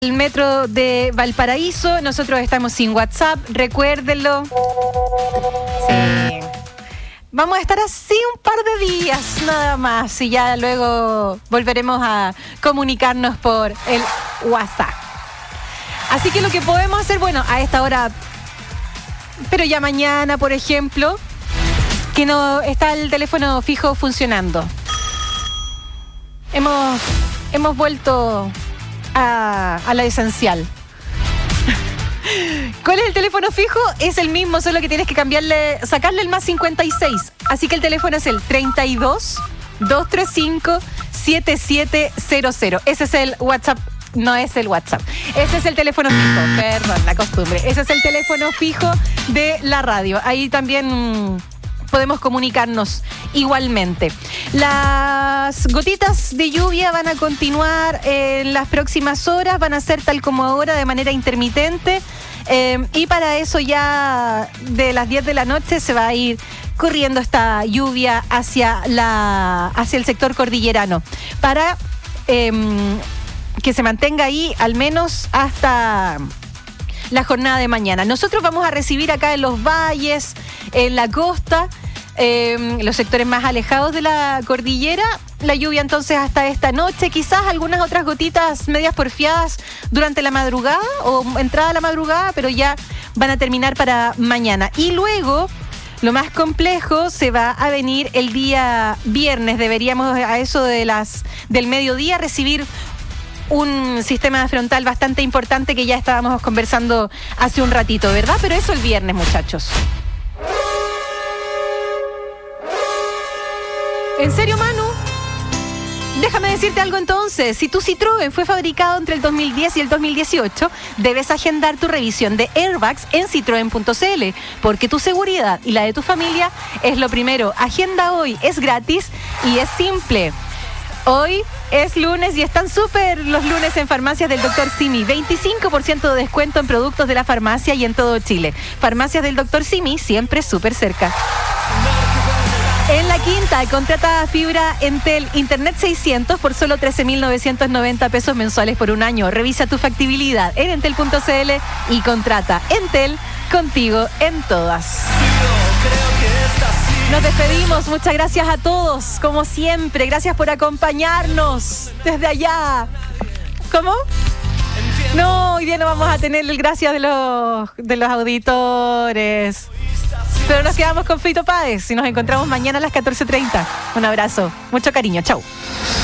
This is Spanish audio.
El metro de Valparaíso, nosotros estamos sin WhatsApp, recuérdenlo. Sí. Vamos a estar así un par de días nada más y ya luego volveremos a comunicarnos por el WhatsApp. Así que lo que podemos hacer, bueno, a esta hora, pero ya mañana, por ejemplo, que no está el teléfono fijo funcionando. Hemos vuelto a la esencial. ¿Cuál es el teléfono fijo? Es el mismo, solo que tienes que sacarle el más 56. Así que el teléfono es el 32 235 7700. Ese es el WhatsApp. No es el WhatsApp. Ese es el teléfono fijo. Perdón, la costumbre. Ese es el teléfono fijo de la radio. Ahí también podemos comunicarnos igualmente. Las gotitas de lluvia van a continuar en las próximas horas, van a ser tal como ahora, de manera intermitente, y para eso ya de las 10 de la noche se va a ir corriendo esta lluvia hacia el sector cordillerano, para que se mantenga ahí al menos hasta la jornada de mañana. Nosotros vamos a recibir acá en los valles, en la costa, los sectores más alejados de la cordillera, la lluvia entonces hasta esta noche, quizás algunas otras gotitas medias porfiadas durante la madrugada o entrada a la madrugada, pero ya van a terminar para mañana. Y luego, lo más complejo se va a venir el día viernes. Deberíamos a eso del mediodía recibir un sistema frontal bastante importante que ya estábamos conversando hace un ratito, ¿verdad? Pero eso el viernes, muchachos. ¿En serio, Manu? Déjame decirte algo entonces. Si tu Citroën fue fabricado entre el 2010 y el 2018, debes agendar tu revisión de airbags en citroen.cl, porque tu seguridad y la de tu familia es lo primero. Agenda hoy, es gratis y es simple. Hoy es lunes y están súper los lunes en farmacias del Dr. Simi. 25% de descuento en productos de la farmacia y en todo Chile. Farmacias del Dr. Simi, siempre súper cerca. En La Quinta, contrata fibra Entel Internet 600 por solo 13.990 pesos mensuales por un año. Revisa tu factibilidad en entel.cl y contrata. Entel, contigo en todas. Nos despedimos, muchas gracias a todos, como siempre. Gracias por acompañarnos desde allá. ¿Cómo? No, hoy día no vamos a tener el gracias de los auditores. Pero nos quedamos con Fito Páez y nos encontramos mañana a las 14:30. Un abrazo, mucho cariño, chau.